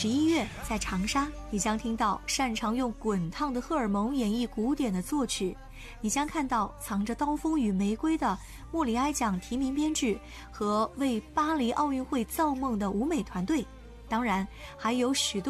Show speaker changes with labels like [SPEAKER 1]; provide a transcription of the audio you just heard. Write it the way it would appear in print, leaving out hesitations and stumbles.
[SPEAKER 1] 11月，在长沙，你将听到擅长用滚烫的荷尔蒙演绎古典的作曲，你将看到藏着刀锋与玫瑰的莫里埃奖提名编剧和为巴黎奥运会造梦的舞美团队，当然还有许多